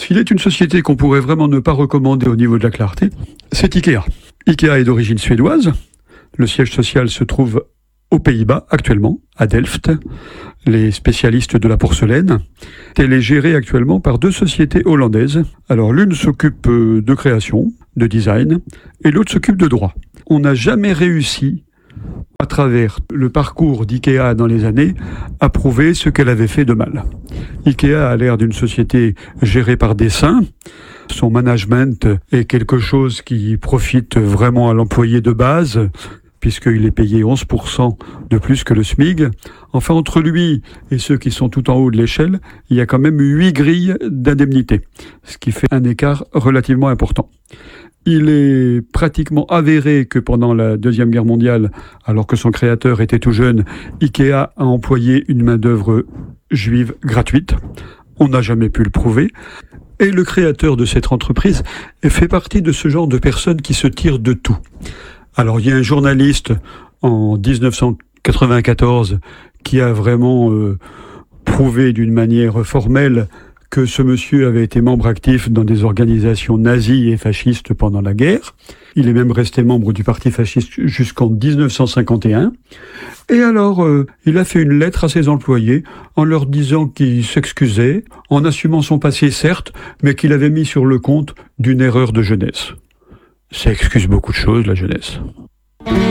S'il est une société qu'on pourrait vraiment ne pas recommander au niveau de la clarté, c'est Ikea. Ikea est d'origine suédoise. Le siège social se trouve aux Pays-Bas actuellement, à Delft, les spécialistes de la porcelaine. Elle est gérée actuellement par 2 sociétés hollandaises. Alors l'une s'occupe de création, de design, et l'autre s'occupe de droit. On n'a jamais réussi, à travers le parcours d'IKEA dans les années, à prouver ce qu'elle avait fait de mal. IKEA a l'air d'une société gérée par des saints. Son management est quelque chose qui profite vraiment à l'employé de base, puisqu'il est payé 11% de plus que le SMIC. Enfin, entre lui et ceux qui sont tout en haut de l'échelle, il y a quand même 8 grilles d'indemnité, ce qui fait un écart relativement important. Il est pratiquement avéré que pendant la Deuxième Guerre mondiale, alors que son créateur était tout jeune, Ikea a employé une main-d'œuvre juive gratuite. On n'a jamais pu le prouver. Et le créateur de cette entreprise fait partie de ce genre de personnes qui se tirent de tout. Alors, il y a un journaliste en 1994 qui a vraiment prouvé d'une manière formelle que ce monsieur avait été membre actif dans des organisations nazies et fascistes pendant la guerre. Il est même resté membre du parti fasciste jusqu'en 1951. Et alors, il a fait une lettre à ses employés en leur disant qu'il s'excusait, en assumant son passé certes, mais qu'il avait mis sur le compte d'une erreur de jeunesse. Ça excuse beaucoup de choses, la jeunesse.